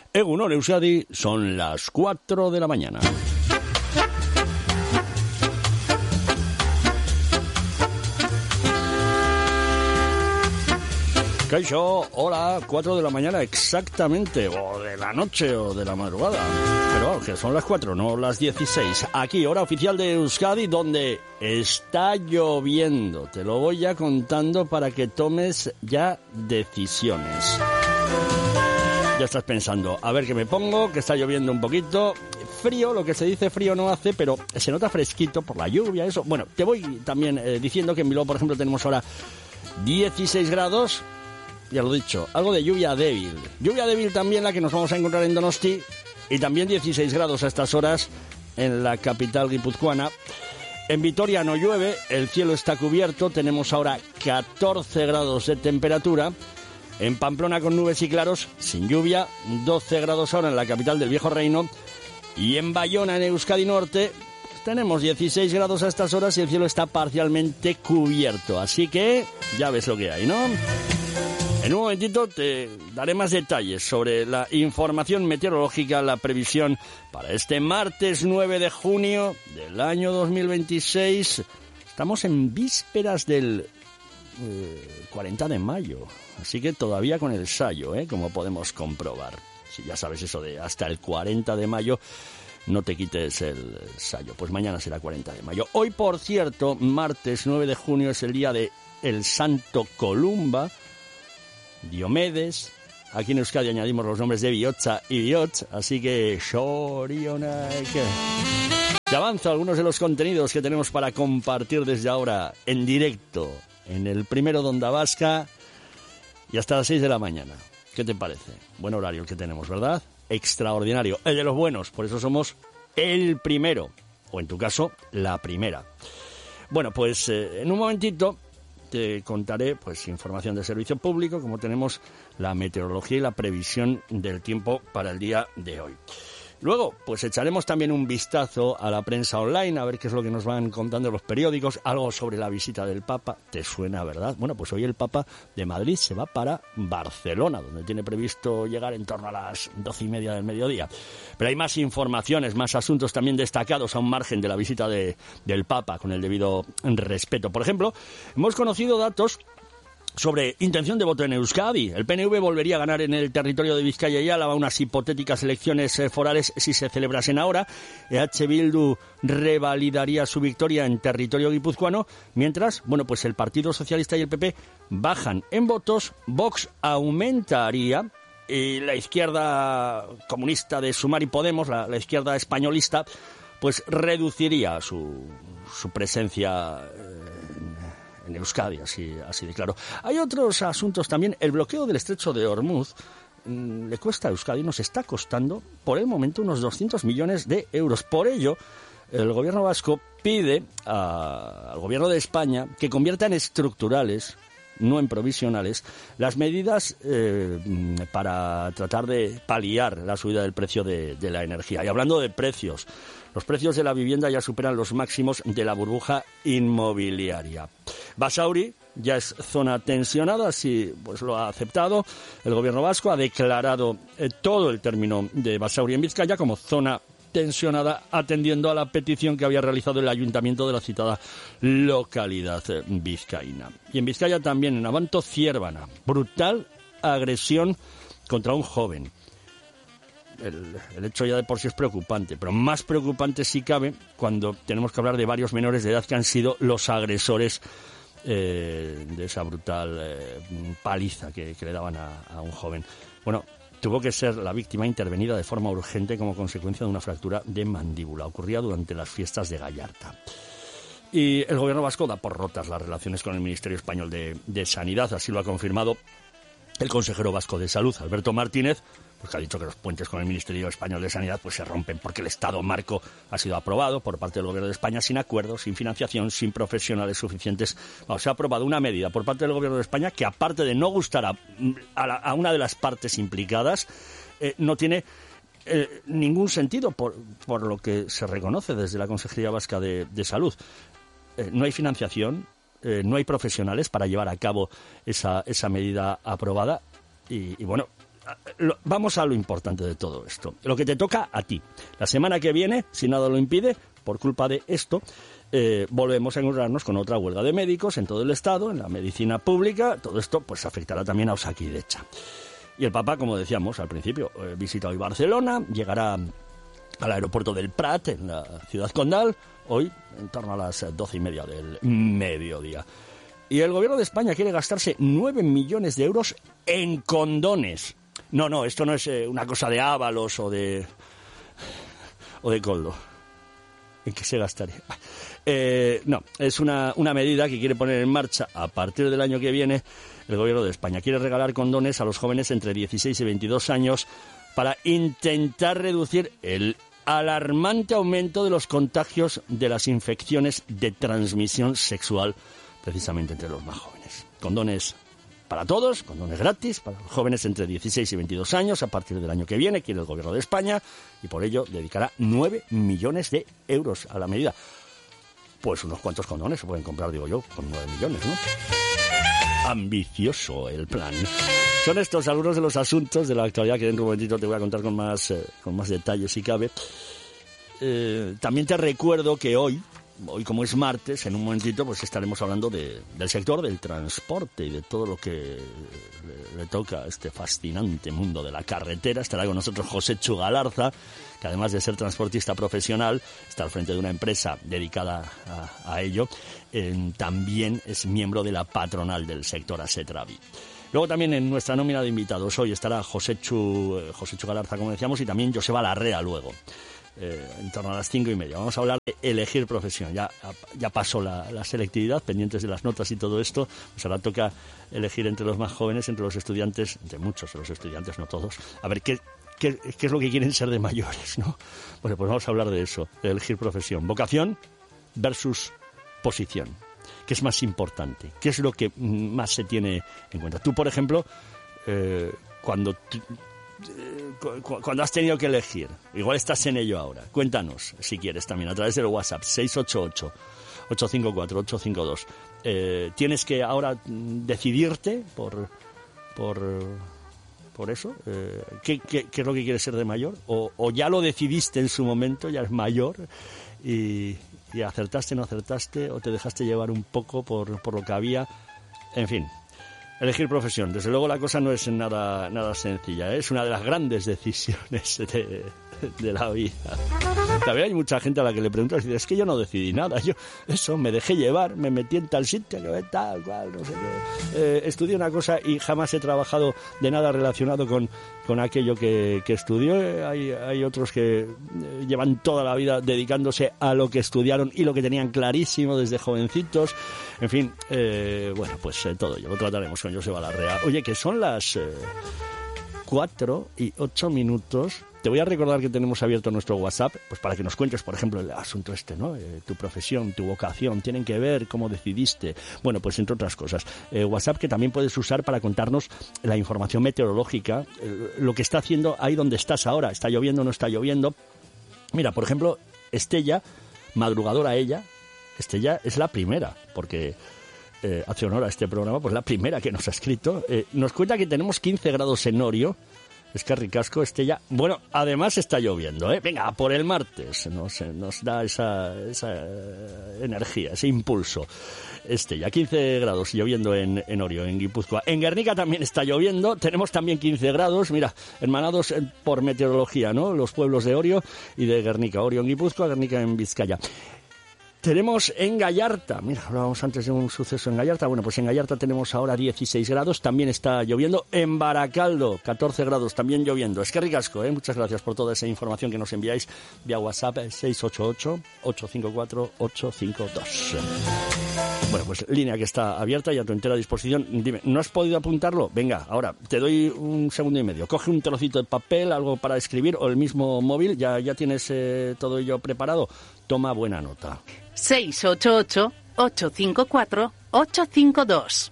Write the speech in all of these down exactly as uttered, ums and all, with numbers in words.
Egunon Euskadi, son las cuatro de la mañana. Kaixo, hola, cuatro de la mañana exactamente, o de la noche o de la madrugada. Pero vamos, que son las cuatro, no las dieciséis. Aquí, hora oficial de Euskadi, donde está lloviendo. Te lo voy ya contando para que tomes ya decisiones. Ya estás pensando, a ver qué me pongo, que está lloviendo un poquito. Frío, lo que se dice frío no hace, pero se nota fresquito por la lluvia, eso. Bueno, te voy también eh, diciendo que en Bilbao, por ejemplo, tenemos ahora dieciséis grados. Ya lo he dicho, algo de lluvia débil. Lluvia débil también la que nos vamos a encontrar en Donosti. Y también dieciséis grados a estas horas en la capital guipuzcoana. En Vitoria no llueve, el cielo está cubierto. Tenemos ahora catorce grados de temperatura. En Pamplona con nubes y claros, sin lluvia. doce grados ahora en la capital del Viejo Reino. Y en Bayona, en Euskadi Norte, pues tenemos dieciséis grados a estas horas y el cielo está parcialmente cubierto. Así que ya ves lo que hay, ¿no? En un momentito te daré más detalles sobre la información meteorológica, la previsión para este martes nueve de junio del año dos mil veintiséis. Estamos en vísperas del eh, cuarenta de mayo, así que todavía con el sayo, ¿eh? Como podemos comprobar. Si ya sabes eso de hasta el cuarenta de mayo, no te quites el sayo. Pues mañana será cuarenta de mayo. Hoy, por cierto, martes nueve de junio es el día de el Santo Columba, Diomedes. Aquí en Euskadi añadimos los nombres de Biotza y Biot, así que Shorionak. Te avanzo algunos de los contenidos que tenemos para compartir desde ahora en directo en el primero de Onda Vasca y hasta las seis de la mañana. ¿Qué te parece? Buen horario el que tenemos, ¿verdad? Extraordinario, el de los buenos, por eso somos el primero, o en tu caso, la primera. Bueno, pues eh, en un momentito te contaré pues información de servicio público, como tenemos la meteorología y la previsión del tiempo para el día de hoy. Luego, pues echaremos también un vistazo a la prensa online, a ver qué es lo que nos van contando los periódicos, algo sobre la visita del Papa. ¿Te suena, verdad? Bueno, pues hoy el Papa de Madrid se va para Barcelona, donde tiene previsto llegar en torno a las doce y media del mediodía. Pero hay más informaciones, más asuntos también destacados a un margen de la visita de, del Papa, con el debido respeto. Por ejemplo, hemos conocido datos sobre intención de voto en Euskadi. El P N V volvería a ganar en el territorio de Vizcaya y Álava unas hipotéticas elecciones eh, forales si se celebrasen ahora. E H Bildu revalidaría su victoria en territorio guipuzcoano, mientras, bueno, pues el Partido Socialista y el P P bajan en votos, Vox aumentaría y la izquierda comunista de Sumar y Podemos, la, la izquierda españolista, pues reduciría su, su presencia eh, en Euskadi, así, así de claro. Hay otros asuntos también. El bloqueo del estrecho de Hormuz mmm, le cuesta a Euskadi, nos está costando por el momento unos doscientos millones de euros. Por ello, el gobierno vasco pide a, al gobierno de España que convierta en estructurales, no en provisionales, las medidas eh, para tratar de paliar la subida del precio de, de la energía. Y hablando de precios, los precios de la vivienda ya superan los máximos de la burbuja inmobiliaria. Basauri ya es zona tensionada, así pues lo ha aceptado. El gobierno vasco ha declarado eh, todo el término de Basauri en Vizcaya como zona tensionada, atendiendo a la petición que había realizado el ayuntamiento de la citada localidad eh, vizcaína. Y en Vizcaya también, en Abanto Ciérvana, brutal agresión contra un joven. El, el hecho ya de por sí es preocupante, pero más preocupante si cabe cuando tenemos que hablar de varios menores de edad que han sido los agresores eh, de esa brutal eh, paliza que, que le daban a, a un joven. Bueno, tuvo que ser la víctima intervenida de forma urgente como consecuencia de una fractura de mandíbula. Ocurría durante las fiestas de Gallarta. Y el gobierno vasco da por rotas las relaciones con el Ministerio Español de, de Sanidad, así lo ha confirmado el consejero vasco de Salud, Alberto Martínez, pues que ha dicho que los puentes con el Ministerio Español de Sanidad pues se rompen porque el Estado marco ha sido aprobado por parte del Gobierno de España sin acuerdo, sin financiación, sin profesionales suficientes. Bueno, se ha aprobado una medida por parte del Gobierno de España que, aparte de no gustar a, a, la, a una de las partes implicadas, eh, no tiene eh, ningún sentido por, por lo que se reconoce desde la Consejería Vasca de, de Salud. Eh, no hay financiación, eh, no hay profesionales para llevar a cabo esa, esa medida aprobada y, y bueno, lo, vamos a lo importante de todo esto. Lo que te toca a ti. La semana que viene, si nada lo impide, por culpa de esto, eh, volvemos a encontrarnos con otra huelga de médicos en todo el Estado, en la medicina pública. Todo esto pues afectará también a Osakidecha. Y el Papa, como decíamos al principio, eh, visita hoy Barcelona, llegará al aeropuerto del Prat, en la ciudad condal, hoy en torno a las doce y media del mediodía. Y el gobierno de España quiere gastarse nueve millones de euros en condones. No, no, esto no es eh, una cosa de Ábalos o de... o de Coldo. ¿En qué se gastaría? Eh, no, es una, una medida que quiere poner en marcha a partir del año que viene el gobierno de España. Quiere regalar condones a los jóvenes entre dieciséis y veintidós años para intentar reducir el alarmante aumento de los contagios de las infecciones de transmisión sexual, precisamente entre los más jóvenes. Condones para todos, condones gratis para los jóvenes entre dieciséis y veintidós años a partir del año que viene, quiere el gobierno de España, y por ello dedicará nueve millones de euros a la medida. Pues unos cuantos condones se pueden comprar, digo yo, con nueve millones, ¿no? Ambicioso el plan. Son estos algunos de los asuntos de la actualidad que dentro de un momentito te voy a contar con más, eh, con más detalles si cabe. Eh, también te recuerdo que hoy, hoy como es martes, en un momentito pues estaremos hablando de, del sector del transporte y de todo lo que le, le toca a este fascinante mundo de la carretera. Estará con nosotros José Chu Galarza, que además de ser transportista profesional, está al frente de una empresa dedicada a, a ello. Eh, también es miembro de la patronal del sector Asetravi. Luego también en nuestra nómina de invitados hoy estará José Chu, José Chu Galarza, como decíamos, y también Joseba Larrea luego. Eh, en torno a las cinco y media. Vamos a hablar de elegir profesión. Ya, ya pasó la, la selectividad, pendientes de las notas y todo esto. Pues ahora toca elegir entre los más jóvenes, entre los estudiantes, entre muchos de los estudiantes, no todos. A ver qué, qué, qué es lo que quieren ser de mayores, ¿no? Bueno, pues vamos a hablar de eso, de elegir profesión. Vocación versus posición. ¿Qué es más importante? ¿Qué es lo que más se tiene en cuenta? Tú, por ejemplo, eh, cuando... T- cuando has tenido que elegir, igual estás en ello ahora, cuéntanos si quieres también a través del WhatsApp seis ocho ocho, ocho cinco cuatro, ocho cinco dos. Eh, tienes que ahora decidirte por por por eso, eh, ¿qué, qué, qué es lo que quieres ser de mayor? O, o ya lo decidiste en su momento, ya eres mayor y, y acertaste, no acertaste, o te dejaste llevar un poco por, por lo que había, en fin. Elegir profesión. Desde luego la cosa no es nada, nada sencilla, ¿eh? Es una de las grandes decisiones de, de la vida. También hay mucha gente a la que le preguntas y dice, es que yo no decidí nada, yo eso, me dejé llevar, me metí en tal sitio, que tal, cual, no sé qué. Eh, estudié una cosa y jamás he trabajado de nada relacionado con, con aquello que, que estudió. Hay, hay otros que llevan toda la vida dedicándose a lo que estudiaron y lo que tenían clarísimo desde jovencitos. En fin, eh, bueno, pues eh, todo ello lo trataremos con Joseba Larrea. Oye, que son las eh, cuatro y ocho minutos. Te voy a recordar que tenemos abierto nuestro WhatsApp, pues para que nos cuentes, por ejemplo, el asunto este, ¿no? Eh, tu profesión, tu vocación, tienen que ver cómo decidiste. Bueno, pues entre otras cosas. Eh, WhatsApp que también puedes usar para contarnos la información meteorológica, eh, lo que está haciendo ahí donde estás ahora. ¿Está lloviendo o no está lloviendo? Mira, por ejemplo, Estella, madrugadora ella, Estella es la primera, porque eh, hace honor a este programa, pues la primera que nos ha escrito. Eh, nos cuenta que tenemos quince grados en Orio. Es que ricasco, Estella. Bueno, además está lloviendo, ¿eh? Venga, por el martes nos, nos da esa, esa energía, ese impulso. Estella, quince grados lloviendo en, en Orio, en Guipúzcoa. En Guernica también está lloviendo. Tenemos también quince grados. Mira, hermanados por meteorología, ¿no? Los pueblos de Orio y de Guernica. Orio en Guipúzcoa, Guernica en Vizcaya. Tenemos en Gallarta, mira, hablábamos antes de un suceso en Gallarta, bueno, pues en Gallarta tenemos ahora dieciséis grados, también está lloviendo. En Baracaldo, catorce grados, también lloviendo. Es que ricasco, ¿eh? Muchas gracias por toda esa información que nos enviáis vía WhatsApp, seis ocho ocho, ocho cinco cuatro, ocho cinco dos. Bueno, pues línea que está abierta y a tu entera disposición. Dime, ¿no has podido apuntarlo? Venga, ahora, te doy un segundo y medio. Coge un trocito de papel, algo para escribir, o el mismo móvil, ya, ya tienes eh, todo ello preparado. Toma buena nota. seis ocho ocho, ocho cinco cuatro, ocho cinco dos.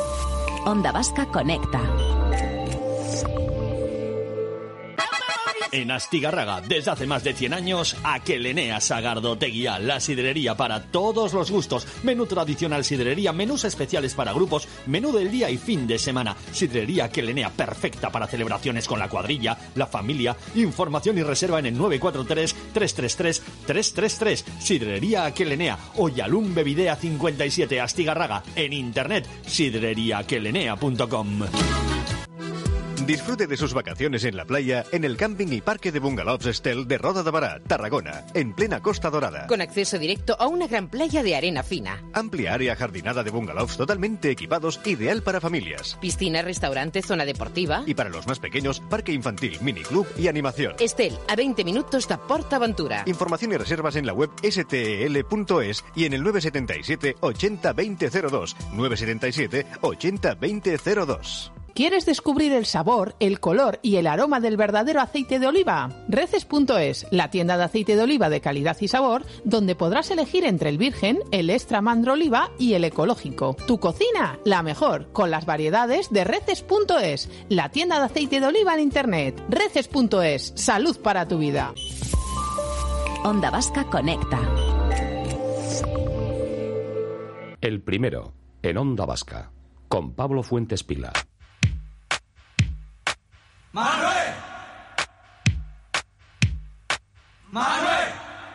Onda Vasca Conecta. En Astigarraga, desde hace más de cien años, Aquelenea Sagardoteguía, la sidrería para todos los gustos. Menú tradicional sidrería, menús especiales para grupos, menú del día y fin de semana. Sidrería Aquelenea, perfecta para celebraciones con la cuadrilla, la familia. Información y reserva en el nueve cuatro tres, tres tres tres, tres tres tres. Sidrería Aquelenea, Oyalum Bevidea cincuenta y siete, Astigarraga. En internet, sidrería aquelenea punto com. Disfrute de sus vacaciones en la playa en el camping y parque de bungalows Estel de Roda de Bará, Tarragona, en plena Costa Dorada. Con acceso directo a una gran playa de arena fina. Amplia área jardinada de bungalows totalmente equipados, ideal para familias. Piscina, restaurante, zona deportiva. Y para los más pequeños, parque infantil, miniclub y animación. Estel, a veinte minutos de PortAventura. Información y reservas en la web s t e l punto es y en el nueve siete siete, ochenta, veinte cero dos. nueve siete siete, ochenta, veinte cero dos. ¿Quieres descubrir el sabor, el color y el aroma del verdadero aceite de oliva? Reces punto es, la tienda de aceite de oliva de calidad y sabor, donde podrás elegir entre el virgen, el extra mandro oliva y el ecológico. Tu cocina, la mejor, con las variedades de Reces punto es, la tienda de aceite de oliva en internet. Reces punto es, salud para tu vida. Onda Vasca Conecta. El primero, en Onda Vasca, con Pablo Fuentes Pila. ¡Manuel! ¡Manuel!